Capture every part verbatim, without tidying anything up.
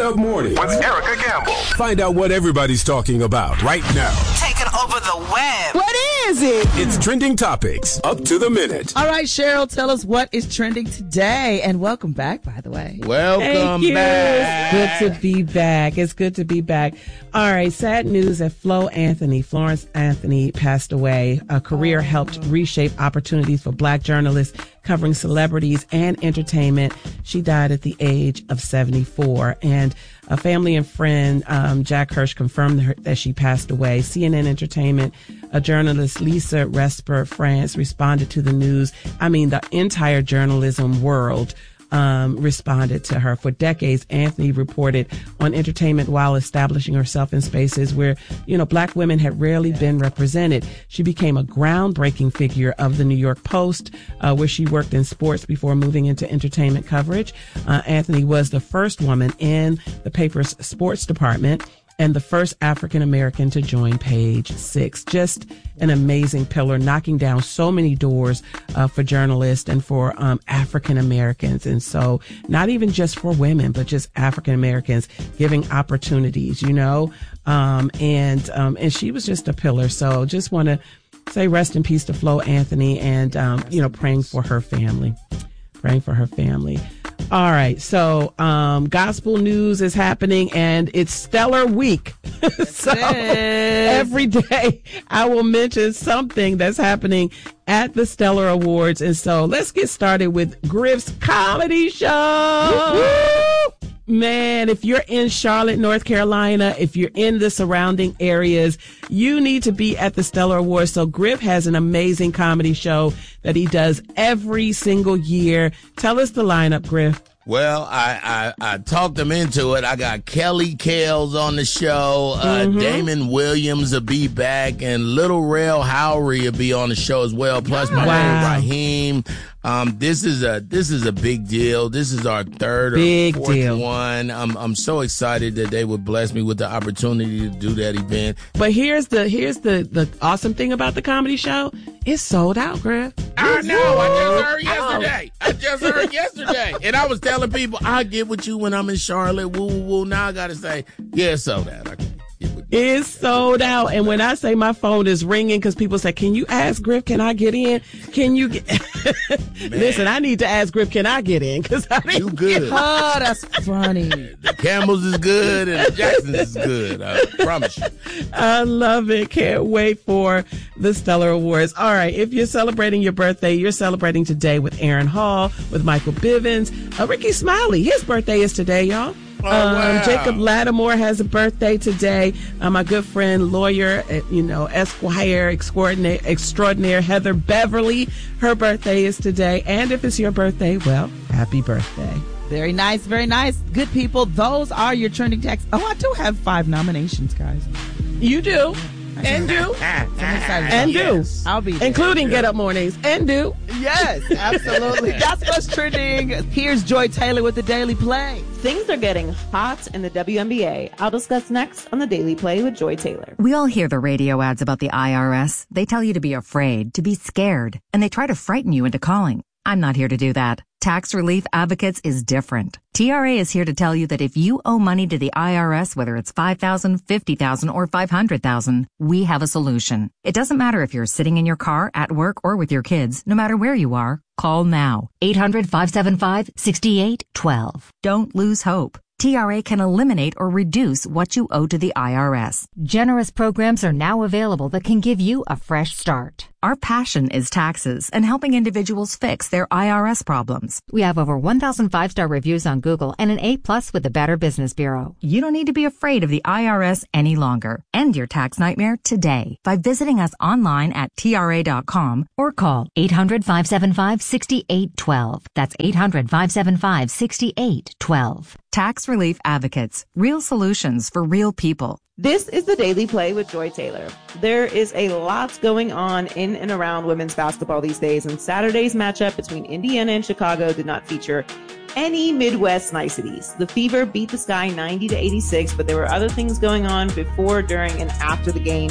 Up Mornings with Erica Gamble. Find out what everybody's talking about right now. Taking over the web. What is it? It's Trending Topics, up to the minute. All right, Cheryl, tell us what is trending today. And welcome back, by the way. Welcome back. It's good to be back. It's good to be back. All right, sad news that Flo Anthony, Florence Anthony, passed away. A career helped reshape opportunities for Black journalists covering celebrities and entertainment. She died at the age of seventy-four. And a family and friend, um, Jack Hirsch, confirmed her, that she passed away. C N N Entertainment, a journalist, Lisa Resper France, responded to the news. I mean, the entire journalism world Um, responded to her. For decades, Anthony reported on entertainment while establishing herself in spaces where, you know, Black women had rarely been represented. She became a groundbreaking figure of the New York Post, uh, where she worked in sports before moving into entertainment coverage. Uh, Anthony was the first woman in the paper's sports department and the first African American to join Page Six. Just an amazing pillar, knocking down so many doors uh, for journalists and for um, African Americans. And so not even just for women, but just African Americans, giving opportunities, you know, um, and um, and she was just a pillar. So just want to say rest in peace to Flo Anthony, and, um, you know, praying for her family, praying for her family. All right. So, um, gospel news is happening and it's Stellar Week. So every day I will mention something that's happening at the Stellar Awards. And so let's get started with Griff's comedy show. Woo-hoo! Man, if you're in Charlotte, North Carolina, if you're in the surrounding areas, you need to be at the Stellar Awards. So Griff has an amazing comedy show that he does every single year. Tell us the lineup, Griff. Well, I, I, I talked them into it. I got Kelly Kales on the show. Uh, mm-hmm. Damon Williams will be back, and Little Rail Howery will be on the show as well. Plus my wow. man Raheem. Um, this is a this is a big deal. This is our third big or fourth deal. one. I'm I'm so excited that they would bless me with the opportunity to do that event. But here's the here's the the awesome thing about the comedy show. It's sold out, Griff. I know. I just heard yesterday. I just heard yesterday, and I was telling people I'll get with you when I'm in Charlotte. Woo woo woo. Now I gotta say, yeah, it's sold out. I can't get with you. It's sold out. And when I say my phone is ringing because people say, can you ask Griff, can I get in? Can you get... Listen, I need to ask Griff, can I get in? Because I You good. Get... Oh, that's funny. The Campbells is good and the Jacksons is good. I promise you. I love it. Can't wait for the Stellar Awards. All right. If you're celebrating your birthday, you're celebrating today with Aaron Hall, with Michael Bivins, uh, Ricky Smiley. His birthday is today, y'all. Oh, wow. um, Jacob Lattimore has a birthday today. Uh, my good friend, lawyer, uh, you know, Esquire extraordinaire, extraordinaire Heather Beverly. Her birthday is today. And if it's your birthday, well, happy birthday. Very nice, very nice. Good people. Those are your trending texts. Oh, I do have five nominations, guys. You do. And do. And do. I'll be there. Including Get Up Mornings. And do. Yes, absolutely. That's what's trending. Here's Joy Taylor with the Daily Play. Things are getting hot in the W N B A. I'll discuss next on the Daily Play with Joy Taylor. We all hear the radio ads about the I R S. They tell you to be afraid, to be scared, and they try to frighten you into calling. I'm not here to do that. Tax Relief Advocates is different. T R A is here to tell you that if you owe money to the I R S, whether it's five thousand dollars, fifty thousand dollars, or five hundred thousand dollars, we have a solution. It doesn't matter if you're sitting in your car, at work, or with your kids. No matter where you are, call now. eight hundred, five seven five, six eight one two. Don't lose hope. T R A can eliminate or reduce what you owe to the I R S. Generous programs are now available that can give you a fresh start. Our passion is taxes and helping individuals fix their I R S problems. We have over one thousand five-star reviews on Google and an A plus with the Better Business Bureau. You don't need to be afraid of the I R S any longer. End your tax nightmare today by visiting us online at T R A dot com or call eight hundred, five seven five, six eight one two. That's eight hundred, five seven five, six eight one two. Tax Relief Advocates. Real solutions for real people. This is the Daily Play with Joy Taylor. There is a lot going on in and around women's basketball these days, and Saturday's matchup between Indiana and Chicago did not feature any Midwest niceties. The Fever beat the Sky ninety to eighty-six, but there were other things going on before, during, and after the game.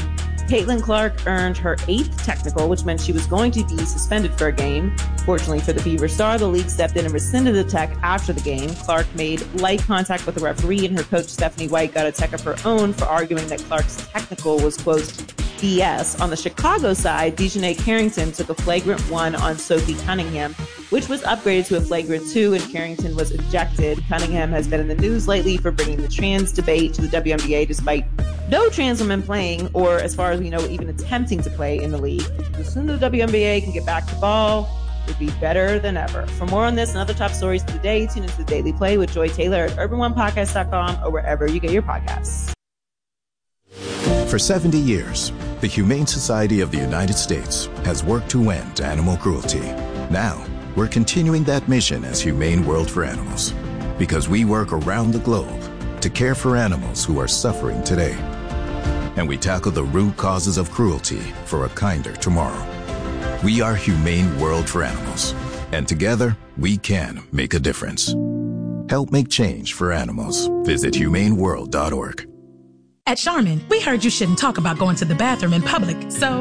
Caitlin Clark earned her eighth technical, which meant she was going to be suspended for a game. Fortunately for the Fever star, the league stepped in and rescinded the tech after the game. Clark made light contact with the referee, and her coach, Stephanie White, got a tech of her own for arguing that Clark's technical was, quote, B S. On the Chicago side, Dejanay Carrington took a flagrant one on Sophie Cunningham, which was upgraded to a flagrant two, and Carrington was ejected. Cunningham has been in the news lately for bringing the trans debate to the W N B A, despite no trans women playing, or as far as we know, even attempting to play in the league. As soon as the W N B A can get back to ball, it would be better than ever. For more on this and other top stories of the day, tune into the Daily Play with Joy Taylor at urban one podcast dot com or wherever you get your podcasts. For seventy years, the Humane Society of the United States has worked to end animal cruelty. Now, we're continuing that mission as Humane World for Animals, because we work around the globe to care for animals who are suffering today. And we tackle the root causes of cruelty for a kinder tomorrow. We are Humane World for Animals, and together we can make a difference. Help make change for animals. Visit humane world dot org. At Charmin, we heard you shouldn't talk about going to the bathroom in public, so